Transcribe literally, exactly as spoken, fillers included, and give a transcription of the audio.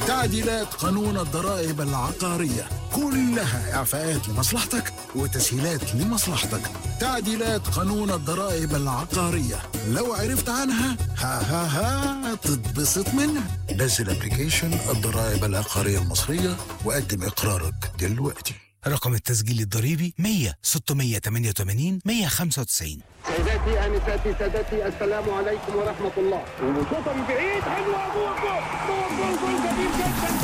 تعديلات قانون الضرائب العقارية، كلها إعفاءات لمصلحتك وتسهيلات لمصلحتك. تعديلات قانون الضرائب العقارية، لو عرفت عنها ها ها ها تتبسط منها. نزل ابلكيشن الضرائب العقارية المصرية وقدم إقرارك دلوقتي. رقم التسجيل الضريبي مية ستمية تمانية وتمانين مية خمسة وتسعين. سيداتي آنساتي سادتي السلام عليكم ورحمة الله. وشوطة من بعيد حلوة جول جول جول جول جميل جدا.